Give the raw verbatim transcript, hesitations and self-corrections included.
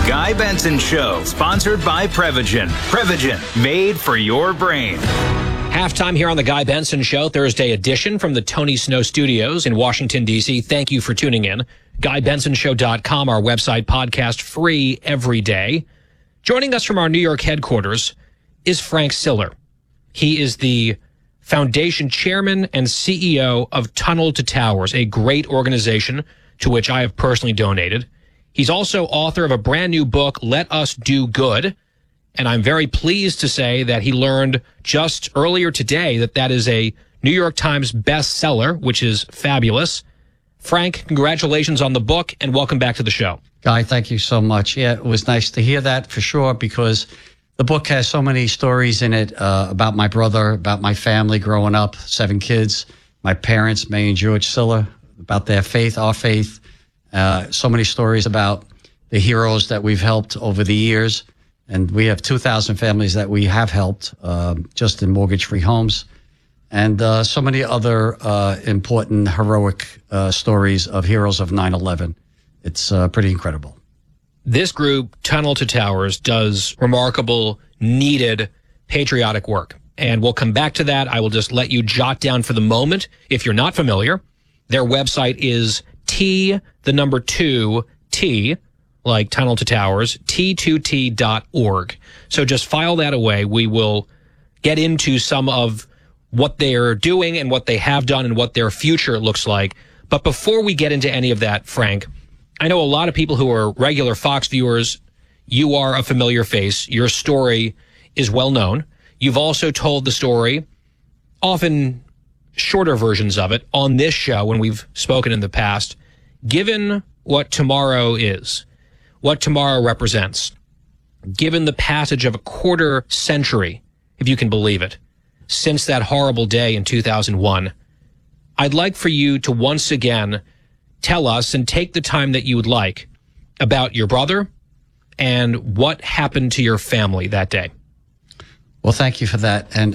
Guy Benson Show, sponsored by Prevagen. Prevagen, made for your brain. Halftime here on the Guy Benson Show, Thursday edition from the Tony Snow Studios in Washington, D C. Thank you for tuning in. Guy Benson Show dot com, our website, podcast free every day. Joining us from our New York headquarters is Frank Siller. He is the foundation chairman and C E O of Tunnel to Towers, a great organization to which I have personally donated. He's also author of a brand new book, Let Us Do Good. And I'm very pleased to say that he learned just earlier today that that is a New York Times bestseller, which is fabulous. Frank, congratulations on the book and welcome back to the show. Guy, thank you so much. Yeah, it was nice to hear that for sure, because the book has so many stories in it uh, about my brother, about my family growing up, seven kids, my parents, May and George Siller, about their faith, our faith. Uh, so many stories about the heroes that we've helped over the years. And we have two thousand families that we have helped uh, just in mortgage-free homes. And uh, so many other uh, important, heroic uh, stories of heroes of nine eleven. It's uh, pretty incredible. This group, Tunnel to Towers, does remarkable, needed, patriotic work. And we'll come back to that. I will just let you jot down for the moment, if you're not familiar. Their website is T, the number two, T, like Tunnel to Towers, T two T dot org. So just file that away. We will get into some of what they're doing and what they have done and what their future looks like. But before we get into any of that, Frank, I know a lot of people who are regular Fox viewers. You are a familiar face. Your story is well known. You've also told the story, often shorter versions of it, on this show when we've spoken in the past. Given what tomorrow is, what tomorrow represents, given the passage of a quarter century, if you can believe it, since that horrible day in two thousand one, I'd like for you to once again tell us, and take the time that you would like, about your brother and what happened to your family that day. Well, thank you for that. And